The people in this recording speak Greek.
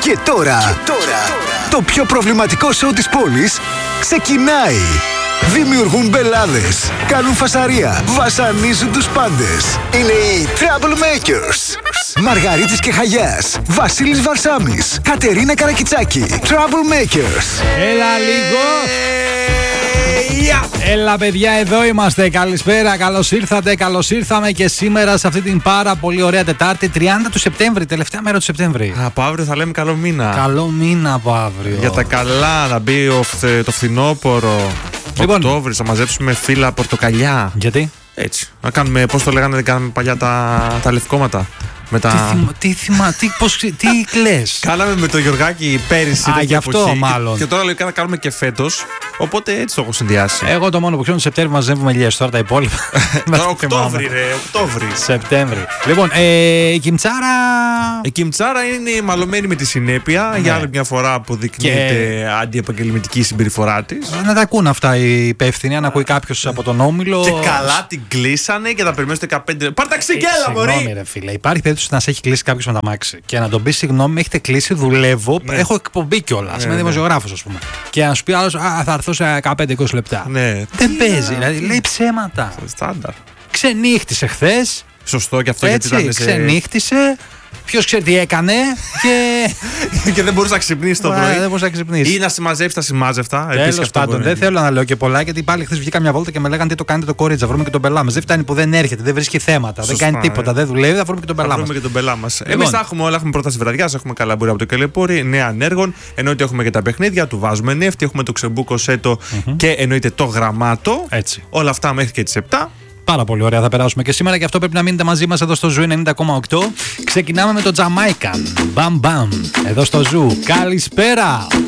Και τώρα, το πιο προβληματικό σοου της πόλης ξεκινάει. Δημιουργούν μπελάδες, κάνουν φασαρία, βασανίζουν τους πάντες. Είναι οι Troublemakers. Μαργαρίτης και Χαγιάς, Βασίλης Βαρσάμης, Κατερίνα Καρακιτσάκη. Troublemakers. Έλα λίγο. Έλα παιδιά, εδώ είμαστε. Καλησπέρα, καλώς ήρθατε, καλώς ήρθαμε και σήμερα σε αυτή την πάρα πολύ ωραία Τετάρτη, 30 του Σεπτέμβρη, τελευταία μέρα του Σεπτέμβρη. Από αύριο θα λέμε καλό μήνα. Καλό μήνα από αύριο. Για τα καλά, να μπει το φθινόπωρο. Λοιπόν, Οκτώβρη, θα μαζέψουμε φύλλα πορτοκαλιά. Γιατί? Έτσι. Να κάνουμε, πώς το λέγανε, δεν κάναμε παλιά τα λευκόματα. Με τα... Τι κλαις? Κάναμε με το Γιωργάκη πέρυσι. Γι' αυτό εποχή. μάλλον. Και τώρα λέει να κάνουμε και φέτος. Οπότε έτσι το έχω συνδυάσει. Εγώ το μόνο που ξέρω είναι Σεπτέμβρη μαζεύουμε ελιές. Τώρα τα υπόλοιπα. Οκτώβρη, ρε. Οκτώβρη. Σεπτέμβρη. Λοιπόν, η Κιμτσάρα. Η Κιμτσάρα είναι μαλωμένη με τη συνέπεια. Ναι. Για άλλη μια φορά αποδεικνύεται αντιεπαγγελματική συμπεριφορά της. Να τα ακούν αυτά οι υπεύθυνοι. Αν ακούει κάποιος από τον Όμιλο. Και καλά την κλείσανε και θα περιμένω 15. Πάρ' τα ξυγέλα, μωρή! Συγγνώμη, ρε φίλε. Υπάρχει περίπτωση να σε έχει κλείσει κάποιος με τα μάξι και να τον πει συγγνώμη, με έχετε κλείσει, δουλεύω. Ναι. Έχω εκπομπή κιόλα. Είμαι δημοσιογράφος, ας πούμε. Και να σου πει άλλος, θα έρθω σε 15-20 λεπτά. Ναι. Δεν παίζει. Δηλαδή λέει ψέματα. Στάνταρ. Ξενύχτησε χθες. Σωστό και αυτό. Έτσι, γιατί ξενύχτησε. Ποιος ξέρει τι έκανε και δεν μπορούσε να ξυπνήσει το πρωί. Δεν μπορούσε να ξυπνήσει. Ή να συμμαζέψει τα συμμάζευτα. Τέλος πάντων, δεν θέλω να λέω και πολλά, γιατί πάλι χθες βγήκα μια βόλτα και με λέγανε τι το κάνετε το κόριτσα. Βρούμε και τον πελά μας. Δεν φτάνει που δεν έρχεται, δεν βρίσκει θέματα, δεν κάνει τίποτα, δεν δουλεύει. Θα βρούμε και τον πελά μας. Εμείς τα έχουμε όλα. Έχουμε πρόταση βραδιάς, έχουμε καλαμπούρια από το Κελεπούρι, νέα ανέργων. Εννοείται έχουμε και τα παιχνίδια, του βάζουμε νεύτη, έχουμε το ξεμπούκο σέτο και εννοείται το γραμμάτο. Έτσι. Όλα αυτά μέχρι και τις 7. Πάρα πολύ ωραία θα περάσουμε και σήμερα, και αυτό πρέπει να μείνετε μαζί μας εδώ στο Ζου 90,8. Ξεκινάμε με το Jamaican. Bam Bam. Εδώ στο Ζου. Καλησπέρα.